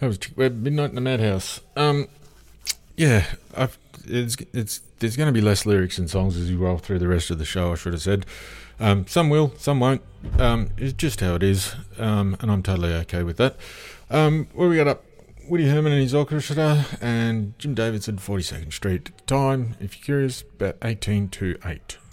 That was Chick Webb, Midnight in the Madhouse. Yeah, there's going to be less lyrics and songs as you roll through the rest of the show, I should have said. Some will, some won't. It's just how it is, and I'm totally okay with that. Where we got up, Woody Herman and his orchestra, and Jim Davidson, 42nd Street at the time, if you're curious, about 18 to 8.